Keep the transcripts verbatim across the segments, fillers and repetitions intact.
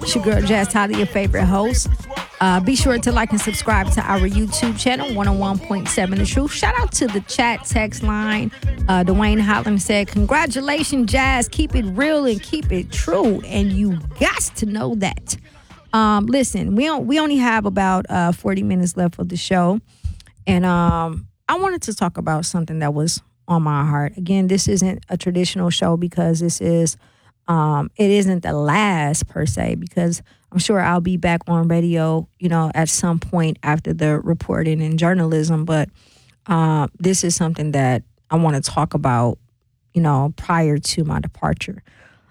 It's your girl Jazz Tyler, your favorite host. Uh, be sure to like and subscribe to our YouTube channel, one oh one point seven The Truth. Shout out to the chat text line. Uh, Dwayne Holland said, congratulations, Jazz. Keep it real and keep it true. And you got to know that. Um, listen, we don't, we only have about uh, forty minutes left of the show. And um, I wanted to talk about something that was on my heart. Again, this isn't a traditional show because this is, um, it isn't the last per se, because I'm sure I'll be back on radio, you know, at some point after the reporting and journalism. But uh, this is something that I want to talk about, you know, prior to my departure.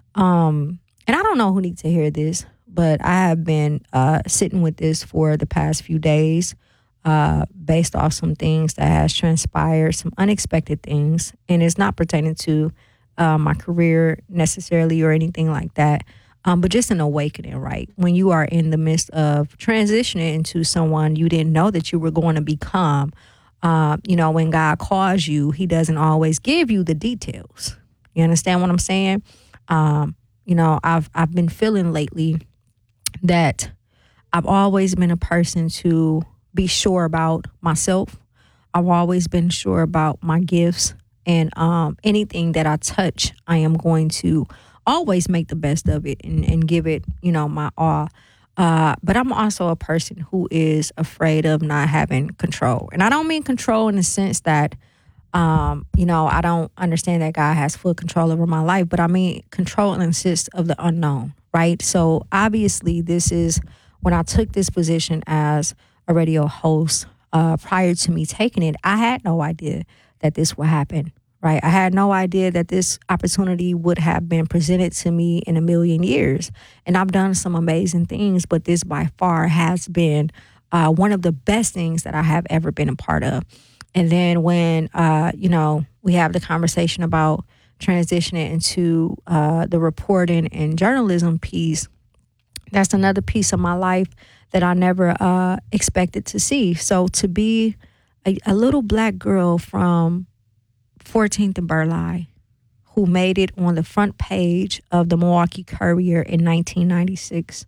Um, and I don't know who needs to hear this, but I have been uh, sitting with this for the past few days. Uh, based off some things that has transpired, some unexpected things, and it's not pertaining to uh, my career necessarily or anything like that, um, but just an awakening, right? When you are in the midst of transitioning into someone you didn't know that you were going to become, uh, you know, when God calls you, he doesn't always give you the details. You understand what I'm saying? Um, you know, I've I've been feeling lately that I've always been a person to be sure about myself. I've always been sure about my gifts, and um, anything that I touch, I am going to always make the best of it and, and give it, you know, my all. Uh, but I'm also a person who is afraid of not having control. And I don't mean control in the sense that, um, you know, I don't understand that God has full control over my life, but I mean control in the sense of the unknown, right? So obviously this is when I took this position as a radio host, uh, prior to me taking it, I had no idea that this would happen, right? I had no idea that this opportunity would have been presented to me in a million years. And I've done some amazing things, but this by far has been uh, one of the best things that I have ever been a part of. And then when, uh, you know, we have the conversation about transitioning into uh, the reporting and journalism piece, that's another piece of my life that I never uh, expected to see. So to be a, a little black girl from fourteenth and Burleigh who made it on the front page of the Milwaukee Courier in nineteen ninety-six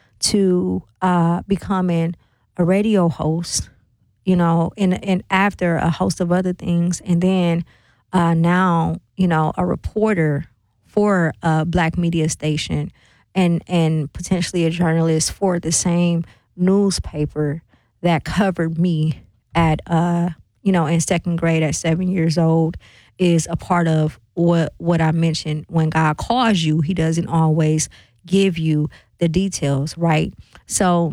to uh, becoming a radio host, you know, and, and after a host of other things, and then uh, now, you know, a reporter for a black media station, and and potentially a journalist for the same newspaper that covered me at, uh, you know, in second grade at seven years old, is a part of what what I mentioned. When God calls you, he doesn't always give you the details, right? So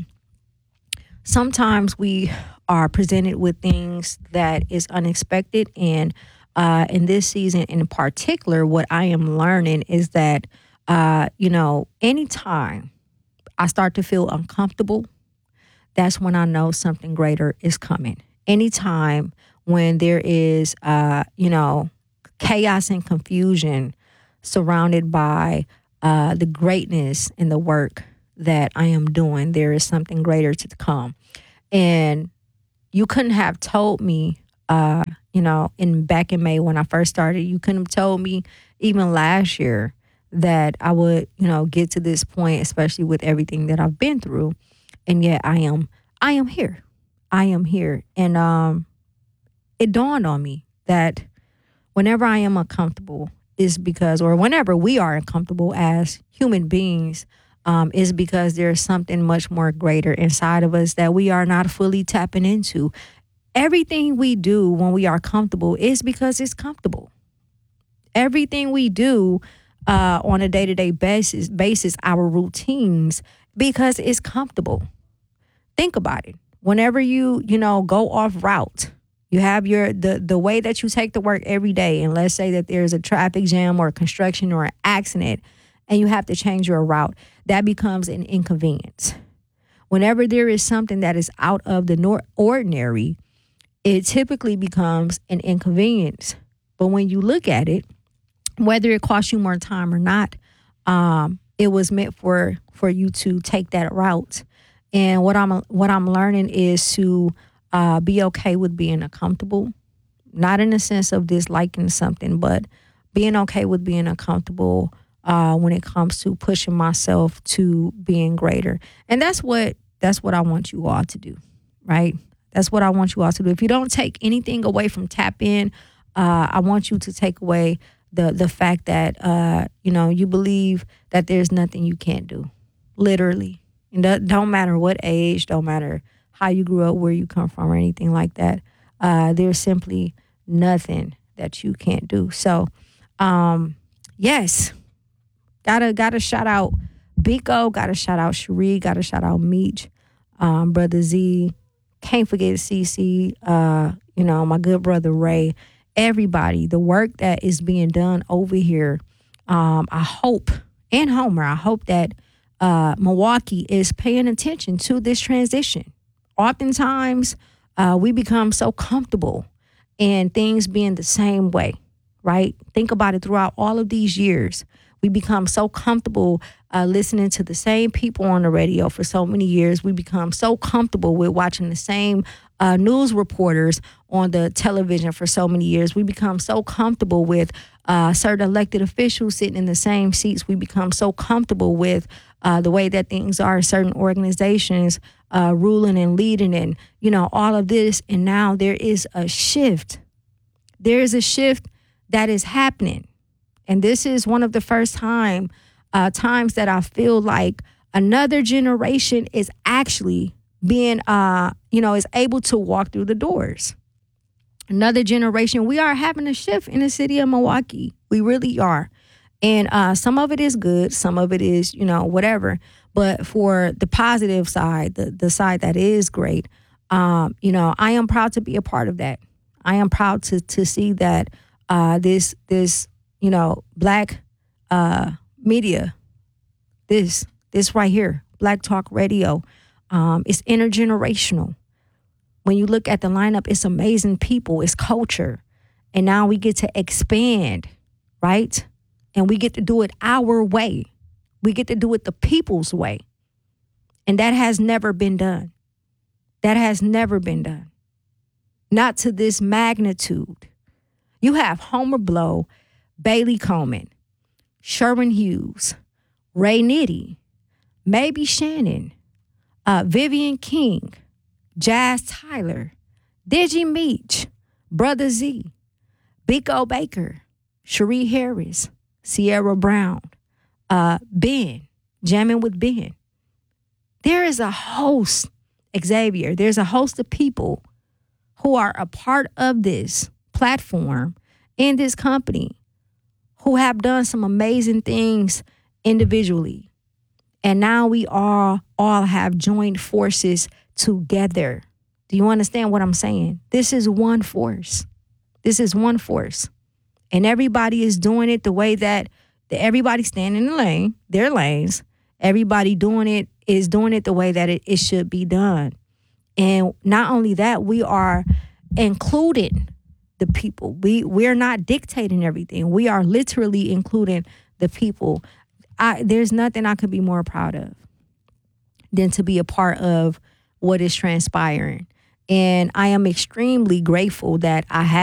sometimes we are presented with things that is unexpected. And uh, in this season in particular, what I am learning is that Uh, you know, anytime I start to feel uncomfortable, that's when I know something greater is coming. Anytime when there is, uh, you know, chaos and confusion surrounded by uh, the greatness in the work that I am doing, there is something greater to come. And you couldn't have told me, uh, you know, in back in May when I first started, you couldn't have told me even last year that I would, you know, get to this point, especially with everything that I've been through. And yet I am, I am here. I am here. And um, it dawned on me that whenever I am uncomfortable is because, or whenever we are uncomfortable as human beings, um, is because there's something much more greater inside of us that we are not fully tapping into. Everything we do when we are comfortable is because it's comfortable. Everything we do Uh, on a day-to-day basis, basis, our routines, because it's comfortable. Think about it. Whenever you, you know, go off route, you have your the the way that you take to work every day, and let's say that there's a traffic jam or construction or an accident, and you have to change your route, that becomes an inconvenience. Whenever there is something that is out of the nor- ordinary, it typically becomes an inconvenience. But when you look at it, whether it costs you more time or not, um, it was meant for for you to take that route. And what I'm what I'm learning is to uh, be okay with being uncomfortable, not in the sense of disliking something, but being okay with being uncomfortable, uh, when it comes to pushing myself to being greater. And that's what that's what I want you all to do, right? That's what I want you all to do. If you don't take anything away from Tap In, uh, I want you to take away the the fact that uh, you know, you believe that there's nothing you can't do, literally. And that don't matter what age, don't matter how you grew up, where you come from, or anything like that. Uh, there's simply nothing that you can't do. So, um, yes, gotta gotta shout out Biko, gotta shout out Cherie, gotta shout out Meech, um, Brother Z. Can't forget C C, uh, you know, my good brother Ray. Everybody, the work that is being done over here, um, I hope, and Homer, I hope that uh, Milwaukee is paying attention to this transition. Oftentimes, uh, we become so comfortable in things being the same way, right? Think about it. Throughout all of these years, we become so comfortable uh, listening to the same people on the radio for so many years. We become so comfortable with watching the same uh, news reporters on the television for so many years. We become so comfortable with uh, certain elected officials sitting in the same seats. We become so comfortable with uh, the way that things are in certain organizations, uh, ruling and leading, and, you know, all of this. And now there is a shift. There is a shift that is happening. And this is one of the first time uh, times that I feel like another generation is actually being, uh, you know, is able to walk through the doors. Another generation. We are having a shift in the city of Milwaukee. We really are. And uh, some of it is good. Some of it is, you know, whatever. But for the positive side, the, the side that is great, um, you know, I am proud to be a part of that. I am proud to to see that uh, this this. you know, black uh, media, this, this right here, Black Talk Radio, um, it's intergenerational. When you look at the lineup, it's amazing people, it's culture. And now we get to expand, right? And we get to do it our way. We get to do it the people's way. And that has never been done. That has never been done. Not to this magnitude. You have Homer Blow, Bailey Coleman, Sherwin Hughes, Ray Nitty, Maybe Shannon, uh, Vivian King, Jazz Tyler, Digi Meech, Brother Z, Biko Baker, Cherie Harris, Sierra Brown, uh, Ben, Jamming with Ben. There is a host, Xavier, there's a host of people who are a part of this platform in this company who have done some amazing things individually. And now we all, all have joined forces together. Do you understand what I'm saying? This is one force. This is one force. And everybody is doing it the way that the, everybody standing in the lane, their lanes. Everybody doing it is doing it the way that it, it should be done. And not only that, we are including the people. We we're not dictating everything. We are literally including the people. I there's nothing I could be more proud of than to be a part of what is transpiring. And I am extremely grateful that I have